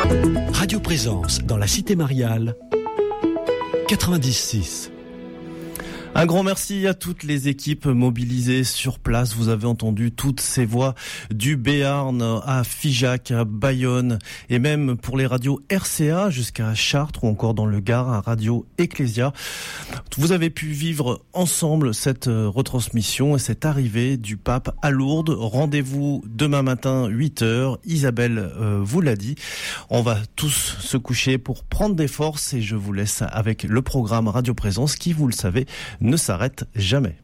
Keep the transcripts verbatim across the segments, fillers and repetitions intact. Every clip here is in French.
Radio Présence dans la Cité Mariale, quatre-vingt-dix six. Un grand merci à toutes les équipes mobilisées sur place. Vous avez entendu toutes ces voix du Béarn à Figeac, à Bayonne et même pour les radios R C A jusqu'à Chartres ou encore dans le Gard à Radio Ecclésia. Vous avez pu vivre ensemble cette retransmission et cette arrivée du pape à Lourdes. Rendez-vous demain matin huit heures. Isabelle euh, vous l'a dit. On va tous se coucher pour prendre des forces et je vous laisse avec le programme Radio Présence qui, vous le savez, ne s'arrête jamais.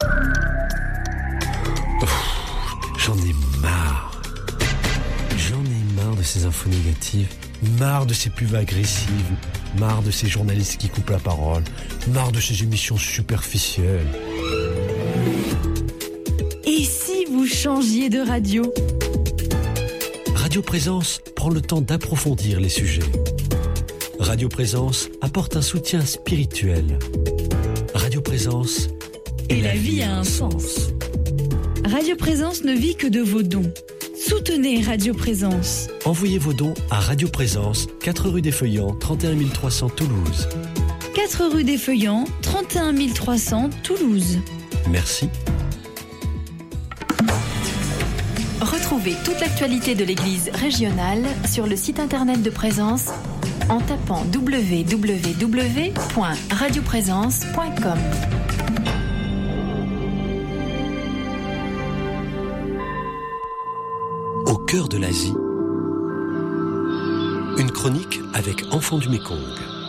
Ouf, j'en ai marre. J'en ai marre de ces infos négatives, marre de ces pubs agressives, marre de ces journalistes qui coupent la parole, marre de ces émissions superficielles. Et si vous changiez de radio ? Radio Présence prend le temps d'approfondir les sujets. Radio Présence apporte un soutien spirituel. Radio Présence et la vie a un sens. Radio Présence ne vit que de vos dons. Soutenez Radio Présence. Envoyez vos dons à Radio Présence, quatre rue des Feuillants, trente et un mille trois cents Toulouse. quatre rue des Feuillants, trente et un mille trois cents Toulouse. Merci. Retrouvez toute l'actualité de l'Église régionale sur le site internet de Présence en tapant w w w point radio présence point com. Au cœur de l'Asie, une chronique avec Enfants du Mékong.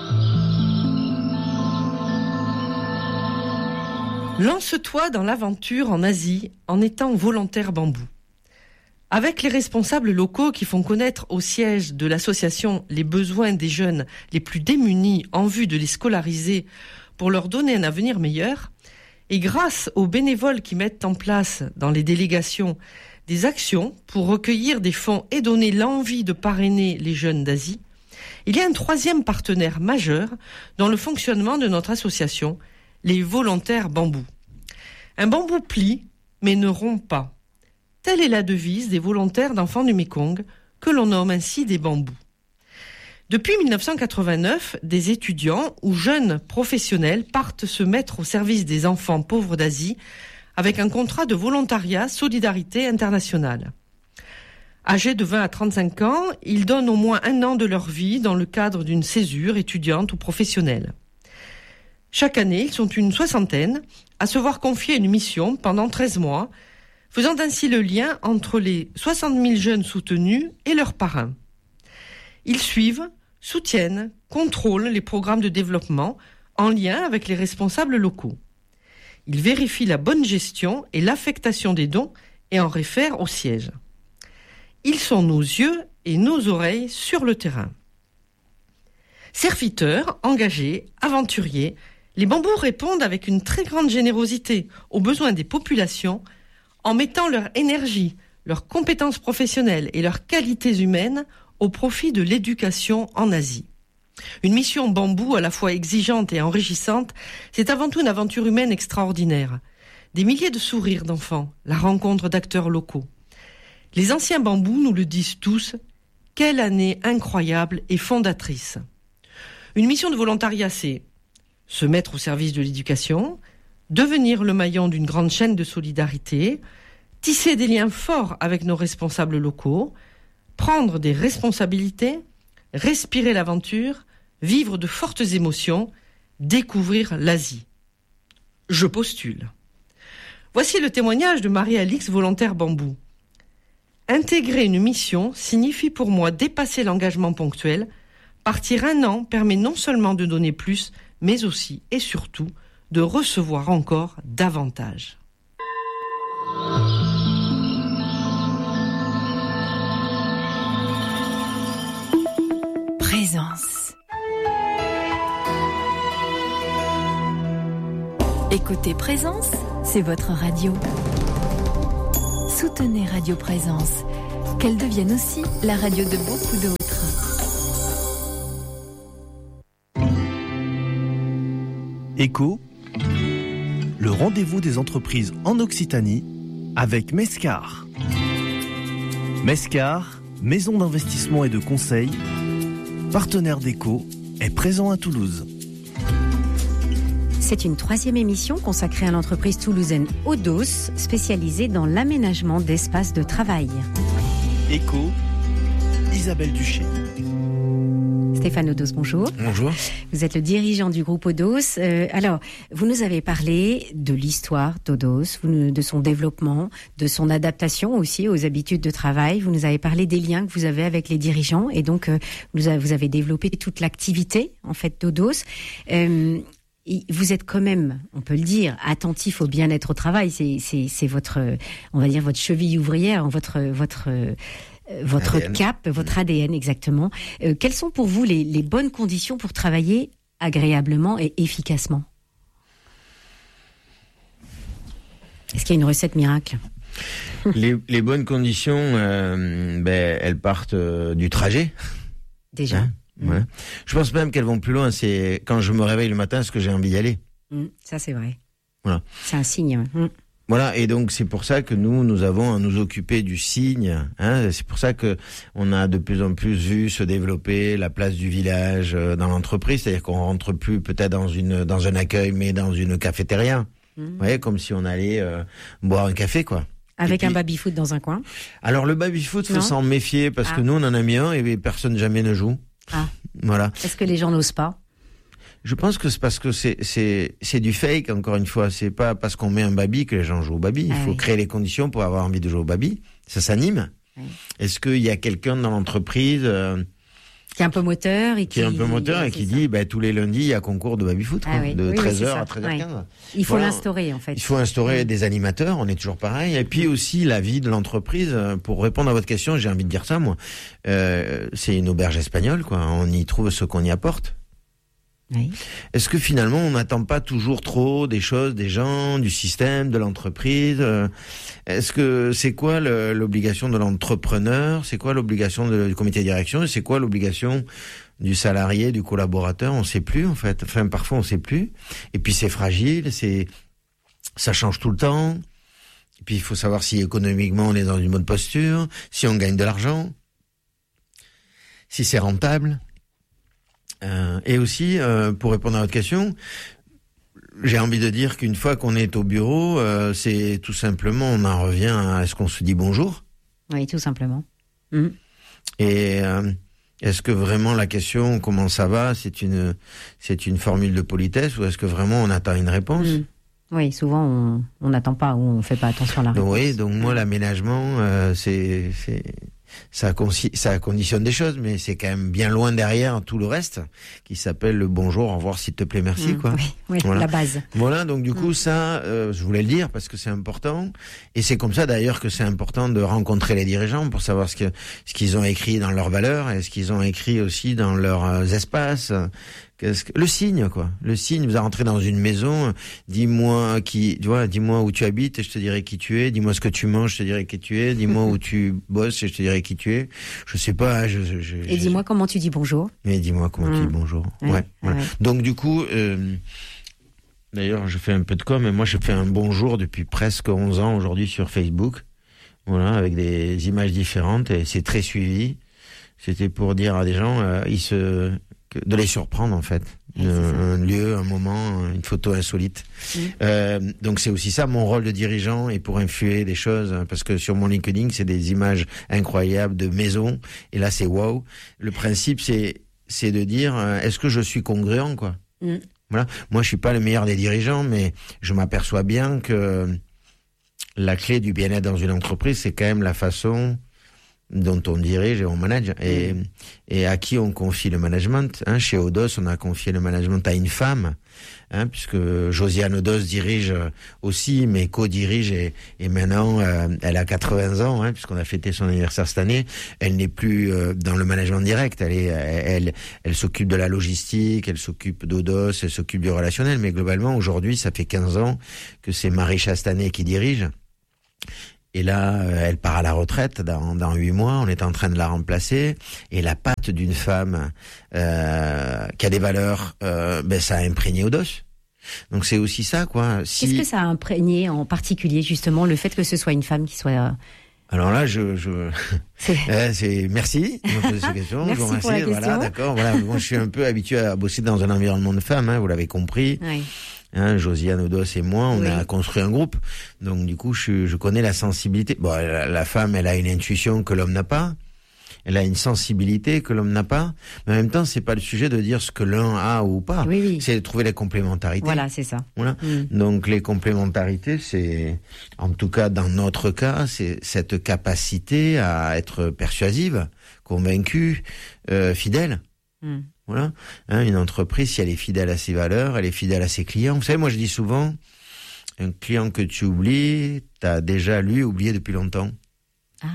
Lance-toi dans l'aventure en Asie en étant volontaire bambou. Avec les responsables locaux qui font connaître au siège de l'association les besoins des jeunes les plus démunis en vue de les scolariser pour leur donner un avenir meilleur, et grâce aux bénévoles qui mettent en place dans les délégations des actions pour recueillir des fonds et donner l'envie de parrainer les jeunes d'Asie, il y a un troisième partenaire majeur dans le fonctionnement de notre association, les volontaires bambou. Un bambou plie, mais ne rompt pas. Telle est la devise des volontaires d'Enfants du Mékong, que l'on nomme ainsi des bambous. Depuis dix-neuf cent quatre-vingt-neuf, des étudiants ou jeunes professionnels partent se mettre au service des enfants pauvres d'Asie avec un contrat de volontariat Solidarité Internationale. Âgés de vingt à trente-cinq ans, ils donnent au moins un an de leur vie dans le cadre d'une césure étudiante ou professionnelle. Chaque année, ils sont une soixantaine à se voir confier une mission pendant treize mois, faisant ainsi le lien entre les soixante mille jeunes soutenus et leurs parrains. Ils suivent, soutiennent, contrôlent les programmes de développement en lien avec les responsables locaux. Ils vérifient la bonne gestion et l'affectation des dons et en réfèrent au siège. Ils sont nos yeux et nos oreilles sur le terrain. Serviteurs, engagés, aventuriers, les bambous répondent avec une très grande générosité aux besoins des populations en mettant leur énergie, leurs compétences professionnelles et leurs qualités humaines au profit de l'éducation en Asie. Une mission bambou à la fois exigeante et enrichissante, c'est avant tout une aventure humaine extraordinaire. Des milliers de sourires d'enfants, la rencontre d'acteurs locaux. Les anciens bambous nous le disent tous, quelle année incroyable et fondatrice. Une mission de volontariat, c'est se mettre au service de l'éducation, devenir le maillon d'une grande chaîne de solidarité, tisser des liens forts avec nos responsables locaux, prendre des responsabilités, respirer l'aventure, vivre de fortes émotions, découvrir l'Asie. Je postule. Voici le témoignage de Marie-Alix, volontaire bambou. Intégrer une mission signifie pour moi dépasser l'engagement ponctuel. Partir un an permet non seulement de donner plus, mais aussi et surtout de recevoir encore davantage. Présence. Écoutez Présence, c'est votre radio. Soutenez Radio Présence, qu'elle devienne aussi la radio de beaucoup d'autres. Écho, le rendez-vous des entreprises en Occitanie avec Mescar. Mescar, maison d'investissement et de conseil, partenaire d'Eco, est présent à Toulouse. C'est une troisième émission consacrée à l'entreprise toulousaine Odos, spécialisée dans l'aménagement d'espaces de travail. Eco, Isabelle Duché. Stéphane Odos, bonjour. Bonjour. Vous êtes le dirigeant du groupe Odos. Euh, alors, vous nous avez parlé de l'histoire d'Odos, vous nous- de son développement, de son adaptation aussi aux habitudes de travail. Vous nous avez parlé des liens que vous avez avec les dirigeants et donc euh, vous, avez, vous avez développé toute l'activité en fait d'Odos. Euh, et vous êtes quand même, on peut le dire, attentif au bien-être au travail. C'est, c'est, c'est votre, euh, on va dire votre cheville ouvrière, votre, votre euh, votre A D N. cap, votre A D N exactement. Euh, quelles sont pour vous les, les bonnes conditions pour travailler agréablement et efficacement ? Est-ce qu'il y a une recette miracle ? les, les bonnes conditions, euh, ben, elles partent euh, du trajet. Déjà. Hein, ouais. Je pense même qu'elles vont plus loin. C'est quand je me réveille le matin, est-ce que j'ai envie d'y aller ? Mmh, ça c'est vrai. Voilà. C'est un signe. Mmh. Voilà, et donc c'est pour ça que nous, nous avons à nous occuper du signe. Hein, c'est pour ça que on a de plus en plus vu se développer la place du village euh, dans l'entreprise, c'est-à-dire qu'on rentre plus peut-être dans une dans un accueil, mais dans une cafétéria. Mmh. Vous voyez, comme si on allait euh, boire un café, quoi. Avec Et un puis- baby-foot dans un coin. Alors le baby-foot, faut Non. s'en méfier parce Ah. que nous, on en a mis un et personne jamais ne joue. Ah. Voilà. Est-ce que les gens n'osent pas ? Je pense que c'est parce que c'est c'est c'est du fake, encore une fois. C'est pas parce qu'on met un baby que les gens jouent au baby. Il Ah faut oui. créer les conditions pour avoir envie de jouer au baby. Ça s'anime. Oui. Est-ce qu'il y a quelqu'un dans l'entreprise euh, Qui est un peu moteur et qui... qui est un peu moteur et Ouais, qui c'est dit ça. bah, tous les lundis, il y a concours de baby-foot, Ah quoi, oui. de Oui, oui, treize c'est heures ça. à treize heures quinze. Il faut Voilà. l'instaurer en fait. Il faut instaurer des animateurs, on est toujours pareil. Et puis aussi la vie de l'entreprise. euh, Pour répondre à votre question, j'ai envie de dire ça, moi. Euh, c'est une auberge espagnole, quoi. On y trouve ce qu'on y apporte. Oui. Est-ce que finalement on n'attend pas toujours trop des choses, des gens, du système, de l'entreprise ? euh, Est-ce que c'est quoi le- l'obligation de l'entrepreneur ? C'est quoi l'obligation de- du comité de direction ? Et c'est quoi l'obligation du salarié, du collaborateur ? On sait plus en fait. Enfin parfois on sait plus. Et puis c'est fragile, c'est ça change tout le temps. Et puis il faut savoir si économiquement on est dans une bonne posture, si on gagne de l'argent, si c'est rentable. Euh, et aussi, euh, pour répondre à votre question, j'ai envie de dire qu'une fois qu'on est au bureau, euh, c'est tout simplement, on en revient à est-ce qu'on se dit bonjour ? Oui, tout simplement. Mmh. Et euh, est-ce que vraiment la question comment ça va, c'est une c'est une formule de politesse ou est-ce que vraiment on attend une réponse ? Mmh. Oui, souvent on on n'attend pas ou on fait pas attention à la Donc réponse. oui, donc moi l'aménagement, euh, c'est c'est ça, consi- ça conditionne des choses, mais c'est quand même bien loin derrière tout le reste qui s'appelle le bonjour, au revoir, s'il te plaît, merci, Mmh, quoi. Oui, oui, Voilà. la base. Voilà, donc du coup Mm. ça, euh, je voulais le dire parce que c'est important, et c'est comme ça d'ailleurs que c'est important de rencontrer les dirigeants pour savoir ce que ce qu'ils ont écrit dans leurs valeurs et ce qu'ils ont écrit aussi dans leurs euh, espaces. Qu'est-ce que... Le signe, quoi. Le signe, vous rentrez dans une maison, dis-moi qui, tu vois, dis-moi où tu habites et je te dirai qui tu es. Dis-moi ce que tu manges, je te dirai qui tu es. Dis-moi où tu bosses et je te dirai qui tu es. Je sais pas. Je, je, je, Et je- dis-moi comment tu dis bonjour. Mais dis-moi comment tu Mm. dis bonjour. Ouais, Ouais. voilà. ouais. Donc du coup, euh, d'ailleurs, je fais un peu de com, mais moi je fais un bonjour depuis presque onze ans aujourd'hui sur Facebook. Voilà, avec des images différentes et c'est très suivi. C'était pour dire à des gens, euh, ils se que- de les surprendre en fait. Ouais, c'est un, ça. un lieu, un moment, une photo insolite. Mm. Euh, donc c'est aussi ça mon rôle de dirigeant et pour influer des choses hein, parce que sur mon LinkedIn c'est des images incroyables de maisons et là c'est wow. Le principe c'est c'est de dire euh, est-ce que je suis congruent quoi. Mm. Voilà. Moi je suis pas le meilleur des dirigeants mais je m'aperçois bien que la clé du bien-être dans une entreprise c'est quand même la façon dont on dirige et on manage et, Mm. et à qui on confie le management. Hein, chez Odos, on a confié le management à une femme, hein, puisque Josiane Odos dirige aussi, mais co-dirige et, et maintenant euh, elle a quatre-vingts ans, hein, puisqu'on a fêté son anniversaire cette année. Elle n'est plus euh, dans le management direct. Elle est, elle, elle, elle s'occupe de la logistique, elle s'occupe d'Odos, elle s'occupe du relationnel. Mais globalement, aujourd'hui, ça fait quinze ans que c'est Marie Chastanet qui dirige. Et là, euh, elle part à la retraite dans dans huit mois. On est en train de la remplacer. Et la patte d'une femme euh, qui a des valeurs, euh, ben ça a imprégné Odos. Donc c'est aussi ça, quoi. Si... Qu'est-ce que ça a imprégné en particulier justement le fait que ce soit une femme qui soit Alors là, je, je... C'est... euh, c'est merci de me poser cette question. Merci je vous remercie. pour la question. Voilà, d'accord. Voilà, moi, je suis un peu habitué à bosser dans un environnement de femmes, hein, vous l'avez compris. Oui. Hein, Josiane Odos et moi, on Oui. a construit un groupe. Donc, du coup, je, je connais la sensibilité. Bon, la, la femme, elle a une intuition que l'homme n'a pas. Elle a une sensibilité que l'homme n'a pas. Mais en même temps, c'est pas le sujet de dire ce que l'un a ou pas. Oui, oui. C'est de trouver les complémentarités. Voilà, c'est ça. Voilà. Mm. Donc les complémentarités, c'est, en tout cas dans notre cas, c'est cette capacité à être persuasive, convaincue, euh, fidèle. Mm. Voilà. Hein, une entreprise, si elle est fidèle à ses valeurs, elle est fidèle à ses clients. Vous savez, moi je dis souvent, un client que tu oublies, t'as déjà lui oublié depuis longtemps. Ah.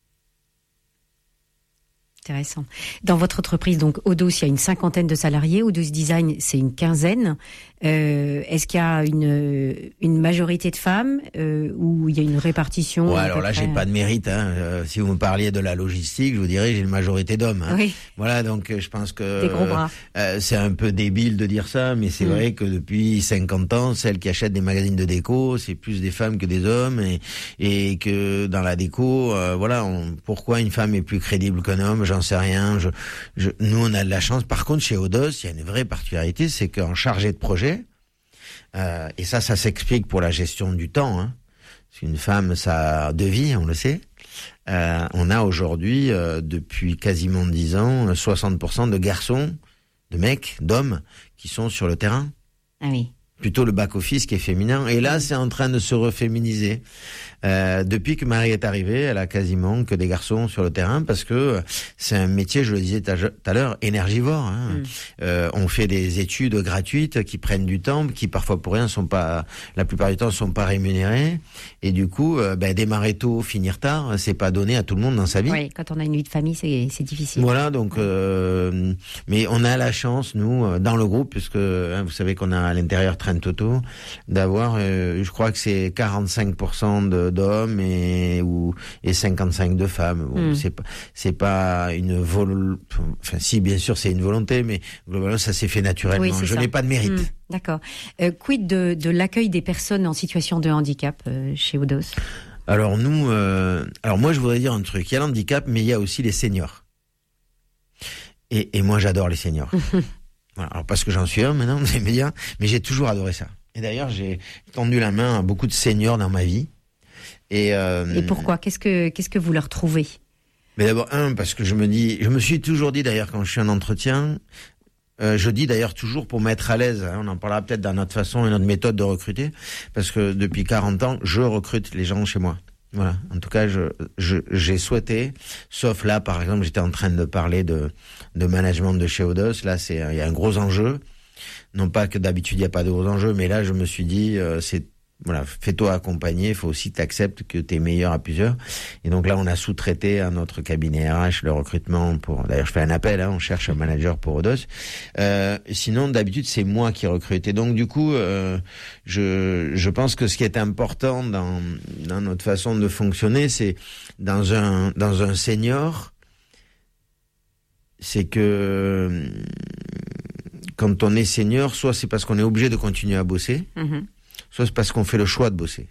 Intéressant. Dans votre entreprise, donc Odos, il y a une cinquantaine de salariés. Odos Design, c'est une quinzaine. Euh, est-ce qu'il y a une, une majorité de femmes euh, ou il y a une répartition? Ouais, alors là, près... j'ai pas de mérite. Hein. Euh, si vous me parliez de la logistique, je vous dirais j'ai une majorité d'hommes. Hein. Oui. Voilà, donc je pense que Des gros bras. Euh, c'est un peu débile de dire ça, mais c'est mmh. vrai que depuis cinquante ans, celles qui achètent des magazines de déco, c'est plus des femmes que des hommes, et, et que dans la déco, euh, voilà, on, pourquoi une femme est plus crédible qu'un homme, j'en sais rien. Je, je, nous, on a de la chance. Par contre, chez Odos, il y a une vraie particularité, c'est qu'en chargé de projet, Euh, et ça, ça s'explique pour la gestion du temps. Hein. C'est une femme, ça a deux vies, on le sait. Euh, on a aujourd'hui, euh, depuis quasiment dix ans, soixante pour cent de garçons, de mecs, d'hommes, qui sont sur le terrain. Ah oui. Plutôt le back-office qui est féminin. Et là, c'est en train de se reféminiser. Euh, depuis que Marie est arrivée, elle a quasiment que des garçons sur le terrain parce que c'est un métier, je le disais tout à l'heure, énergivore. Hein. Mm. Euh, on fait des études gratuites qui prennent du temps, qui parfois pour rien sont pas, la plupart du temps sont pas rémunérées. Et du coup, euh, ben, démarrer tôt, finir tard, c'est pas donné à tout le monde dans sa vie. Oui, quand on a une vie de famille, c'est, c'est difficile. Voilà, donc, euh, mais on a la chance, nous, dans le groupe, puisque hein, vous savez qu'on a à l'intérieur Trend Toto, d'avoir, euh, je crois que c'est quarante-cinq pour cent de d'hommes et ou et cinquante-cinq de femmes. Bon, mm. c'est pas c'est pas une volonté, enfin si bien sûr c'est une volonté, mais globalement ça s'est fait naturellement. Oui, je ça. n'ai pas de mérite. Mm. D'accord. Euh, quid de de l'accueil des personnes en situation de handicap euh, chez Odos? Alors nous, euh, alors moi je voudrais dire un truc. Il y a l'handicap, mais il y a aussi les seniors. Et et moi j'adore les seniors. Voilà, alors parce que j'en suis un maintenant, vous aimez bien, mais j'ai toujours adoré ça. Et d'ailleurs j'ai tendu la main à beaucoup de seniors dans ma vie. Et, euh, et pourquoi? Qu'est-ce que qu'est-ce que vous leur trouvez? Mais d'abord un parce que je me dis, je me suis toujours dit d'ailleurs quand je suis en entretien, euh, je dis d'ailleurs toujours pour mettre à l'aise. Hein, on en parlera peut-être dans notre façon et notre méthode de recruter, parce que depuis quarante ans, je recrute les gens chez moi. Voilà. En tout cas, je, je j'ai souhaité, sauf là par exemple, j'étais en train de parler de de management de chez Odos. Là, c'est il y a un gros enjeu. Non pas que d'habitude il y a pas de gros enjeux, mais là je me suis dit euh, c'est voilà, fais-toi accompagner, il faut aussi que tu acceptes que tu es meilleur à plusieurs. Et donc là, on a sous-traité à notre cabinet R H le recrutement pour... D'ailleurs, je fais un appel, hein, on cherche un manager pour Odos. Euh, sinon, d'habitude, c'est moi qui recrute. Et donc, du coup, euh, je, je pense que ce qui est important dans, dans notre façon de fonctionner, c'est dans un, dans un senior, c'est que quand on est senior, soit c'est parce qu'on est obligé de continuer à bosser, mmh. soit c'est parce qu'on fait le choix de bosser.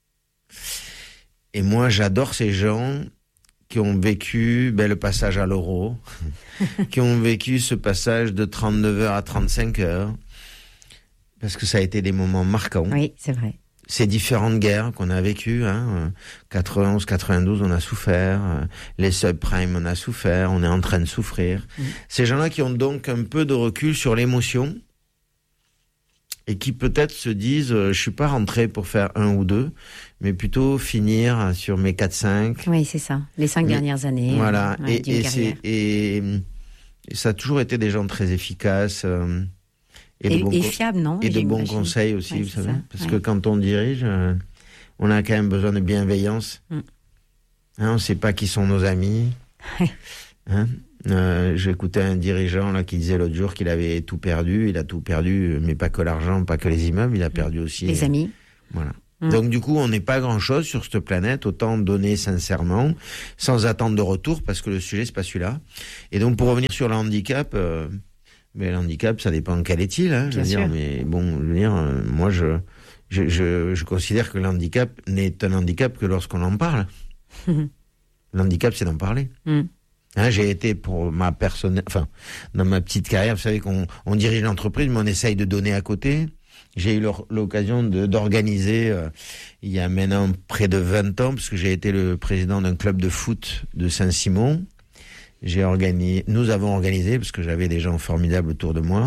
Et moi, j'adore ces gens qui ont vécu ben, le passage à l'euro, qui ont vécu ce passage de trente-neuf heures à trente-cinq heures, parce que ça a été des moments marquants. Oui, c'est vrai. Ces différentes guerres qu'on a vécues, hein, quatre-vingt-onze, quatre-vingt-douze, on a souffert, les subprimes, on a souffert, on est en train de souffrir. Mmh. Ces gens-là qui ont donc un peu de recul sur l'émotion, et qui peut-être se disent euh, je suis pas rentré pour faire un ou deux, mais plutôt finir sur mes quatre cinq. Oui, c'est ça, les cinq mais, dernières années. Voilà, euh, ouais, et, et, c'est, et, et ça a toujours été des gens très efficaces euh, et, et, de bons, et fiables, non Et de bons conseils aussi, ouais, vous savez, ça. parce ouais. que quand on dirige, euh, on a quand même besoin de bienveillance. Mm. Hein, on ne sait pas qui sont nos amis. hein Euh, j'écoutais un dirigeant là qui disait l'autre jour qu'il avait tout perdu. Il a tout perdu, mais pas que l'argent, pas que les immeubles. Il a perdu aussi les euh, amis. Voilà. Mmh. Donc du coup, on n'est pas grand-chose sur cette planète. Autant donner sincèrement, sans attendre de retour, parce que le sujet c'est pas celui-là. Et donc pour revenir sur le handicap, euh, mais le handicap, ça dépend quel est-il. Hein, je veux dire, mais bon, je veux dire, euh, moi je, je je je considère que le handicap n'est un handicap que lorsqu'on en parle. Mmh. L'handicap, c'est d'en parler. Mmh. Hein, j'ai été pour ma personne, enfin, dans ma petite carrière, vous savez qu'on on dirige l'entreprise, mais on essaye de donner à côté. J'ai eu l'occasion de, d'organiser, euh, il y a maintenant près de vingt ans, parce que j'ai été le président d'un club de foot de Saint-Simon. J'ai organisé, nous avons organisé, parce que j'avais des gens formidables autour de moi,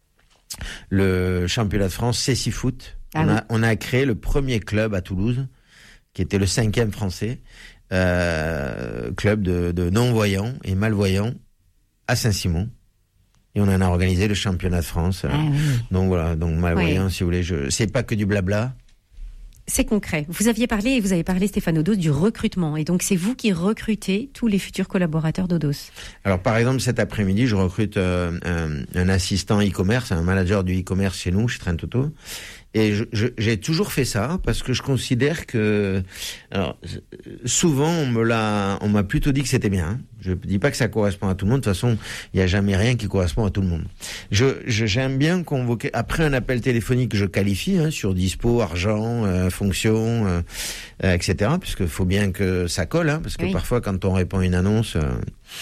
le championnat de France C six Foot. Ah on, oui. a, on a créé le premier club à Toulouse, qui était le cinquième français, euh, club de, de non-voyants et malvoyants à Saint-Simon. Et on en a organisé le championnat de France. Ah, oui. Donc voilà, donc malvoyants, oui. si vous voulez, je, c'est pas que du blabla. C'est concret. Vous aviez parlé, et vous avez parlé, Stéphane Odos, du recrutement. Et donc, c'est vous qui recrutez tous les futurs collaborateurs d'Odos. Alors, par exemple, cet après-midi, je recrute euh, un, un assistant e-commerce, un manager du e-commerce chez nous, chez Trend-Auto. Et je, je, j'ai toujours fait ça parce que je considère que, alors, souvent on me l'a, on m'a plutôt dit que c'était bien. Hein. Je dis pas que ça correspond à tout le monde. De toute façon, il y a jamais rien qui correspond à tout le monde. Je, je j'aime bien convoquer après un appel téléphonique, je qualifie hein, sur dispo, argent, euh, fonction, euh, euh, et cetera. Puisque faut bien que ça colle, hein, parce que oui. parfois quand on répond à une annonce, euh,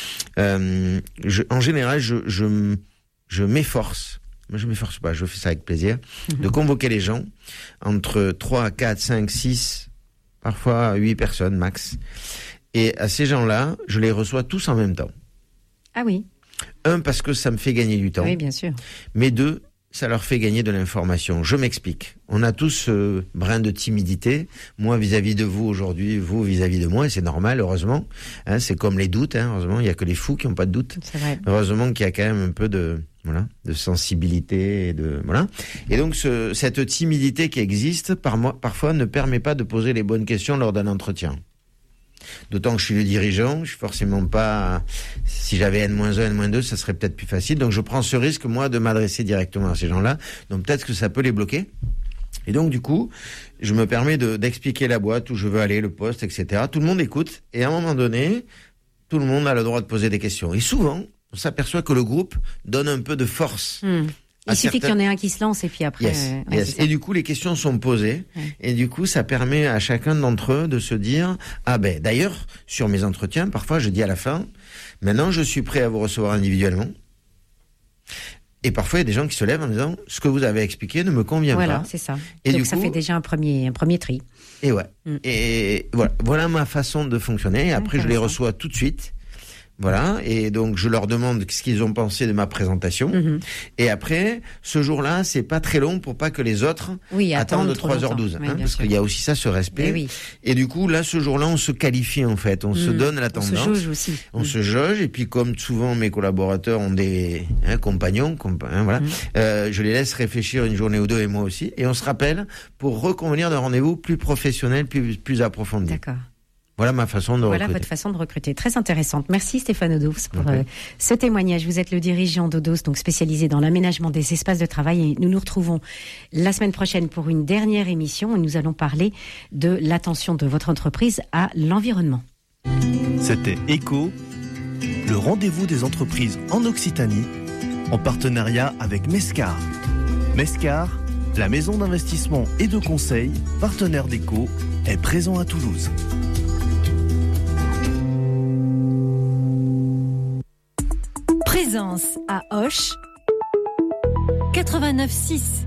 euh, je, en général, je, je, je m'efforce. Moi, je ne m'efforce pas, je fais ça avec plaisir, mmh. de convoquer les gens entre trois, quatre, cinq, six, parfois huit personnes max. Et à ces gens-là, je les reçois tous en même temps. Ah oui. Un, parce que ça me fait gagner du temps. Oui, bien sûr. Mais deux, ça leur fait gagner de l'information. Je m'explique. On a tous ce euh, brin de timidité. Moi vis-à-vis de vous aujourd'hui, vous vis-à-vis de moi, et c'est normal, heureusement. Hein, c'est comme les doutes, hein, heureusement. Il n'y a que les fous qui n'ont pas de doute. C'est vrai. Heureusement qu'il y a quand même un peu de... Voilà, de sensibilité et de voilà. Et donc ce, cette timidité qui existe par moi, parfois ne permet pas de poser les bonnes questions lors d'un entretien. D'autant que je suis le dirigeant, je suis forcément pas. Si j'avais N moins un, N moins deux, ça serait peut-être plus facile. Donc je prends ce risque moi de m'adresser directement à ces gens-là. Donc peut-être que ça peut les bloquer. Et donc du coup, je me permets de, d'expliquer la boîte où je veux aller, le poste, et cetera. Tout le monde écoute et à un moment donné, tout le monde a le droit de poser des questions. Et souvent, on s'aperçoit que le groupe donne un peu de force. Mmh. Il suffit certains... qu'il y en ait un qui se lance et puis après... Yes, euh, ouais, yes. Et du coup, les questions sont posées. Ouais. Et du coup, ça permet à chacun d'entre eux de se dire... Ah ben, d'ailleurs, sur mes entretiens, parfois, je dis à la fin, maintenant, je suis prêt à vous recevoir individuellement. Et parfois, il y a des gens qui se lèvent en disant, ce que vous avez expliqué ne me convient voilà, pas. Voilà, c'est ça. Et donc, du ça coup, fait déjà un premier, un premier tri. Et ouais. Mmh. Et voilà, voilà ma façon de fonctionner. Et après, je les reçois tout de suite. Voilà, et donc je leur demande ce qu'ils ont pensé de ma présentation. Mmh. Et après, ce jour-là, c'est pas très long pour pas que les autres oui, attendent trois heures douze. Oui, hein, parce sûr. Qu'il y a aussi ça, ce respect. Oui. Et du coup, là, ce jour-là, on se qualifie en fait, on mmh. se donne la tendance. On se jauge aussi. On mmh. se jauge, et puis comme souvent mes collaborateurs ont des hein, compagnons, compa- hein, voilà, mmh. euh, je les laisse réfléchir une journée ou deux et moi aussi, et on se rappelle pour reconvenir d'un rendez-vous plus professionnel, plus, plus approfondi. D'accord. Voilà ma façon de voilà recruter. Votre façon de recruter. Très intéressante. Merci Stéphane Odos pour okay. euh, ce témoignage. Vous êtes le dirigeant d'Odos, donc spécialisé dans l'aménagement des espaces de travail. Et nous nous retrouvons la semaine prochaine pour une dernière émission où nous allons parler de l'attention de votre entreprise à l'environnement. C'était Eco, le rendez-vous des entreprises en Occitanie, en partenariat avec Mescar. Mescar, la maison d'investissement et de conseil, partenaire d'Eco, est présent à Toulouse. Présence à Auch, quatre-vingt-neuf six.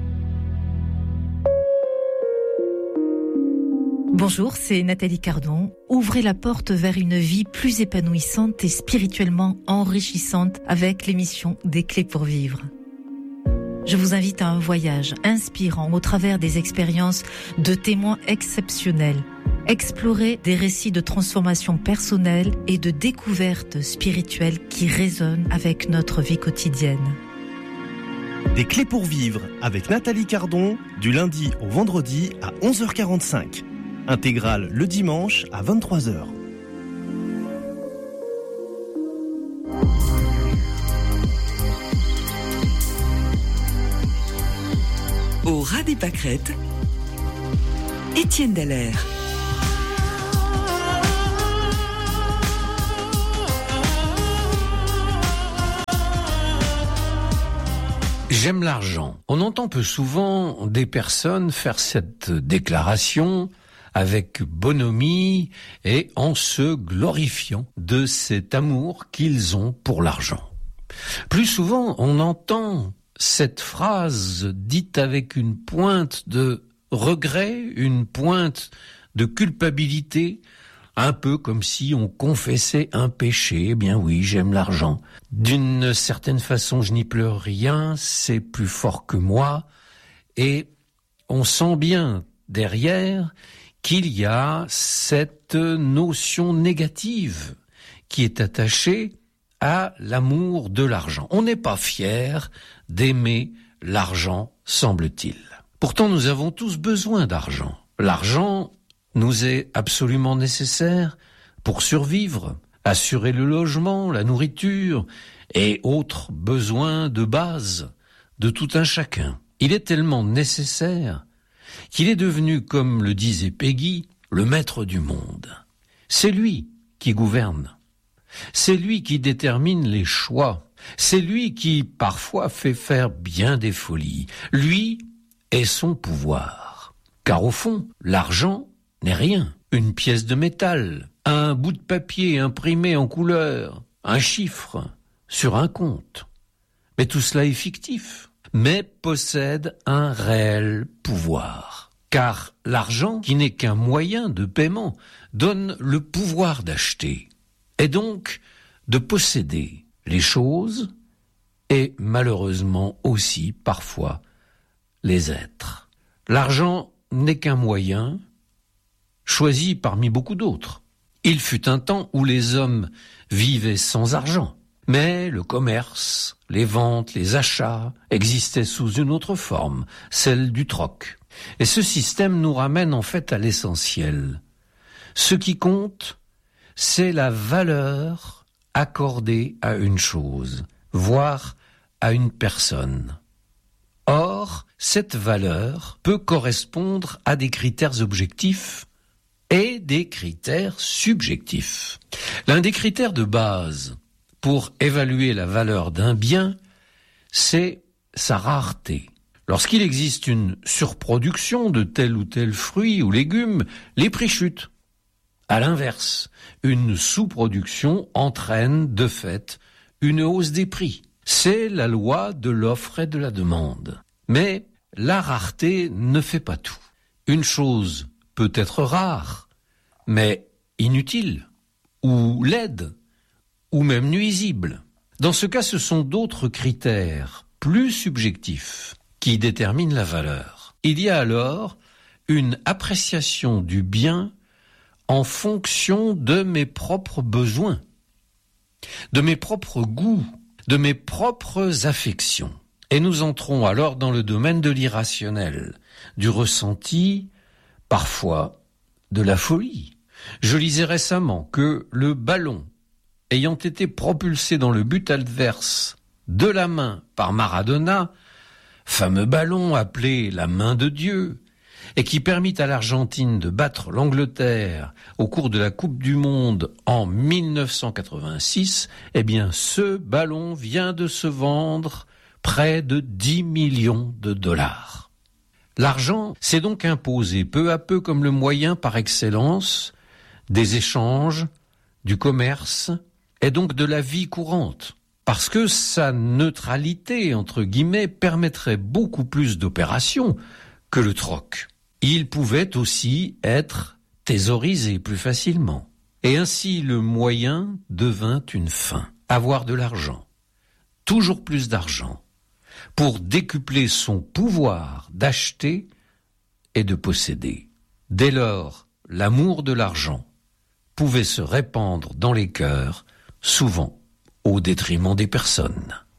Bonjour, c'est Nathalie Cardon. Ouvrez la porte vers une vie plus épanouissante et spirituellement enrichissante avec l'émission Des Clés pour Vivre. Je vous invite à un voyage inspirant au travers des expériences de témoins exceptionnels. Explorer des récits de transformation personnelle et de découverte spirituelle qui résonnent avec notre vie quotidienne. Des Clés pour Vivre avec Nathalie Cardon, du lundi au vendredi à onze heures quarante-cinq. Intégrale le dimanche à vingt-trois heures. Au ras des pâquerettes, Étienne Dallaire. J'aime l'argent. On entend peu souvent des personnes faire cette déclaration avec bonhomie et en se glorifiant de cet amour qu'ils ont pour l'argent. Plus souvent, on entend cette phrase dite avec une pointe de regret, une pointe de culpabilité, un peu comme si on confessait un péché. Eh bien oui, j'aime l'argent. D'une certaine façon, je n'y pleure rien, c'est plus fort que moi. Et on sent bien derrière qu'il y a cette notion négative qui est attachée à l'amour de l'argent. On n'est pas fier d'aimer l'argent, semble-t-il. Pourtant, nous avons tous besoin d'argent. L'argent nous est absolument nécessaire pour survivre, assurer le logement, la nourriture et autres besoins de base de tout un chacun. Il est tellement nécessaire qu'il est devenu, comme le disait Peggy, le maître du monde. C'est lui qui gouverne. C'est lui qui détermine les choix. C'est lui qui, parfois, fait faire bien des folies. Lui est son pouvoir. Car au fond, l'argent n'est rien. Une pièce de métal, un bout de papier imprimé en couleur, un chiffre sur un compte. Mais tout cela est fictif, mais possède un réel pouvoir. Car l'argent, qui n'est qu'un moyen de paiement, donne le pouvoir d'acheter, et donc de posséder les choses, et malheureusement aussi, parfois, les êtres. L'argent n'est qu'un moyen, choisi parmi beaucoup d'autres. Il fut un temps où les hommes vivaient sans argent, mais le commerce, les ventes, les achats existaient sous une autre forme, celle du troc. Et ce système nous ramène en fait à l'essentiel. Ce qui compte, c'est la valeur accordée à une chose, voire à une personne. Or, cette valeur peut correspondre à des critères objectifs et des critères subjectifs. L'un des critères de base pour évaluer la valeur d'un bien, c'est sa rareté. Lorsqu'il existe une surproduction de tel ou tel fruit ou légume, les prix chutent. À l'inverse, une sous-production entraîne de fait une hausse des prix. C'est la loi de l'offre et de la demande. Mais la rareté ne fait pas tout. Une chose peut être rare, mais inutile, ou laide, ou même nuisible. Dans ce cas, ce sont d'autres critères, plus subjectifs, qui déterminent la valeur. Il y a alors une appréciation du bien en fonction de mes propres besoins, de mes propres goûts, de mes propres affections. Et nous entrons alors dans le domaine de l'irrationnel, du ressenti, parfois de la folie. Je lisais récemment que le ballon ayant été propulsé dans le but adverse de la main par Maradona, fameux ballon appelé la main de Dieu, et qui permit à l'Argentine de battre l'Angleterre au cours de la Coupe du Monde en mille neuf cent quatre-vingt-six, eh bien ce ballon vient de se vendre près de dix millions de dollars. L'argent s'est donc imposé peu à peu comme le moyen par excellence des échanges, du commerce et donc de la vie courante, parce que sa neutralité, entre guillemets, permettrait beaucoup plus d'opérations que le troc. Il pouvait aussi être thésaurisé plus facilement. Et ainsi le moyen devint une fin. Avoir de l'argent, toujours plus d'argent, pour décupler son pouvoir d'acheter et de posséder. Dès lors, l'amour de l'argent pouvait se répandre dans les cœurs, souvent au détriment des personnes.